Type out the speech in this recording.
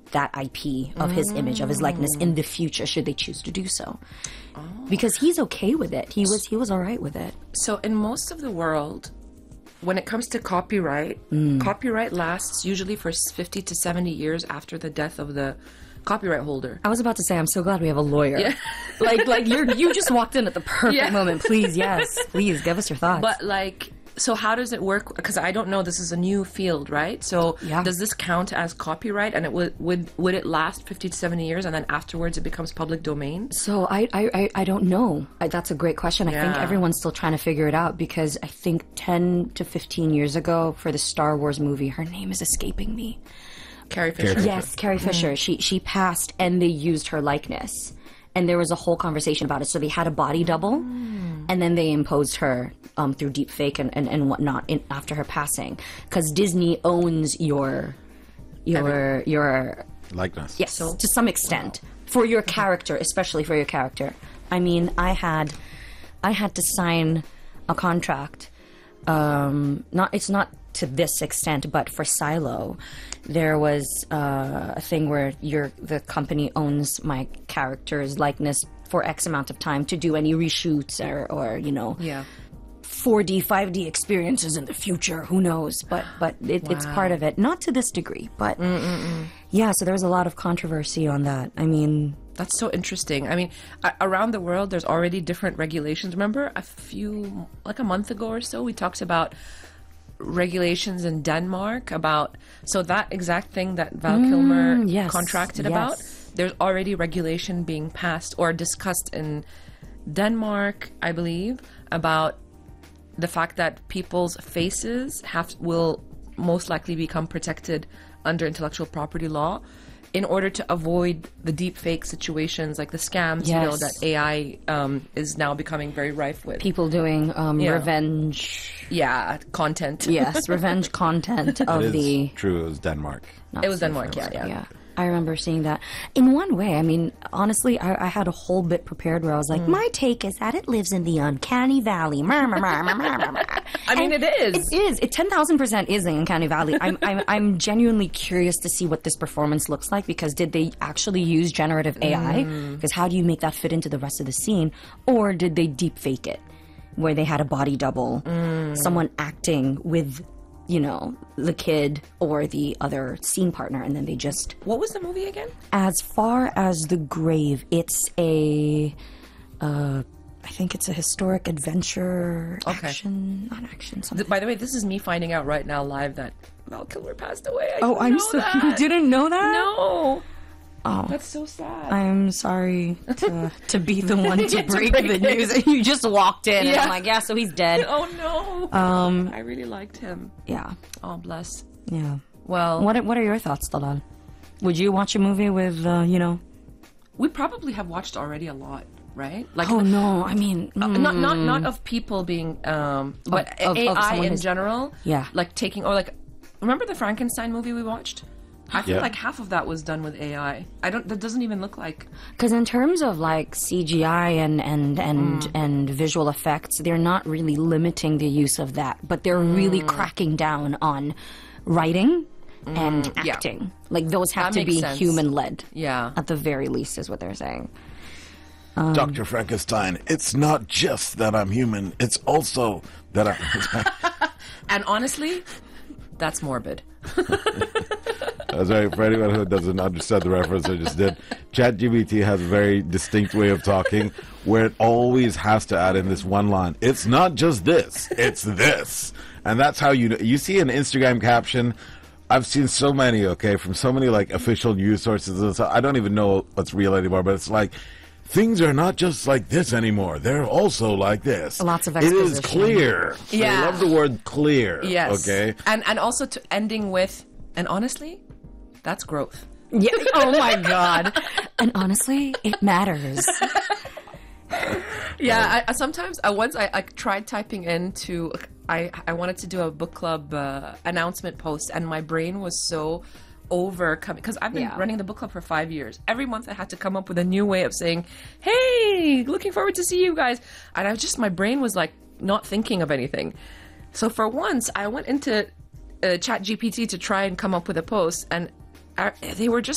that IP of his image, of his likeness in the future, should they choose to do so. Because he's okay with it. He was all right with it. So in most of the world, when it comes to copyright, copyright lasts usually for 50 to 70 years after the death of the copyright holder. I was about to say, I'm so glad we have a lawyer. Yeah. like you just walked in at the perfect moment. Please, please give us your thoughts. But like, so how does it work? Because I don't know, this is a new field, right? So does this count as copyright, and it would it last 50 to 70 years, and then afterwards it becomes public domain? So I don't know. That's a great question. I think everyone's still trying to figure it out, because I think 10 to 15 years ago for the Star Wars movie, her name is escaping me. Carrie Fisher. Yes, Carrie Fisher. She passed, and they used her likeness. And there was a whole conversation about it. So they had a body double, and then they imposed her through deepfake and whatnot after her passing. Because Disney owns your likeness. Yes, to some extent. For your character, especially for your character. I mean, I had to sign a contract. It's not to this extent, but for Silo, there was a thing where the company owns my character's likeness for X amount of time to do any reshoots or 4D, 5D experiences in the future. Who knows? But it's part of it. Not to this degree, but yeah. So there was a lot of controversy on that. I mean, that's so interesting. I mean, around the world, there's already different regulations. Remember, a month ago or so, we talked about regulations in Denmark about that exact thing that Val Kilmer contracted about. There's already regulation being passed or discussed in Denmark, I believe, about the fact that people's faces will most likely become protected under intellectual property law in order to avoid the deep fake situations, like the scams, that AI is now becoming very rife with. People doing revenge... content. Yes, revenge content of True, it was Denmark. It was Denmark, yeah. I remember seeing that. In one way, I mean, honestly, I had a whole bit prepared where I was like, my take is that it lives in the uncanny valley. I mean, it is. It is. It 10,000% is the uncanny valley. I'm genuinely curious to see what this performance looks like, because did they actually use generative AI? Because how do you make that fit into the rest of the scene? Or did they deep fake it, where they had a body double, someone acting with the kid or the other scene partner, and then they just... What was the movie again? As Far as the Grave, it's I think it's a historic adventure, action, not action, something. By the way, this is me finding out right now live that Val Kilmer passed away. You didn't know that? No. Oh, that's so sad. I'm sorry to be the one to break the news. And you just walked in, and I'm like, so he's dead. Oh no. I really liked him. Yeah. Oh, bless. Yeah. Well, what are your thoughts, Talal? Would you watch a movie with We probably have watched already a lot, right? Like, no, I mean, not of people being, but AI in general. Yeah. Like taking, or like, remember the Frankenstein movie we watched? I feel like half of that was done with AI. That doesn't even look like... Because in terms of like CGI and visual effects, they're not really limiting the use of that, but they're really cracking down on writing and acting. Like those have to be human-led. Yeah. At the very least is what they're saying. Dr. Frankenstein, it's not just that I'm human, it's also that I'm... And honestly, that's morbid. Sorry, for anyone who doesn't understand the reference I just did, ChatGPT has a very distinct way of talking where it always has to add in this one line. It's not just this, it's this. And that's how you see an Instagram caption. I've seen so many, from so many like official news sources. And so I don't even know what's real anymore, but it's like, things are not just like this anymore. They're also like this. Lots of exposition. It is clear. Yeah. I love the word clear. Yes. Okay. And also ending with, and honestly, that's growth. Yeah. Oh my God. And honestly, it matters. Yeah. Sometimes once I tried typing into, I wanted to do a book club announcement post, and my brain was so overcoming, because I've been running the book club for 5 years. Every month I had to come up with a new way of saying, hey, looking forward to see you guys. And my brain was like not thinking of anything. So for once I went into ChatGPT to try and come up with a post, and they were just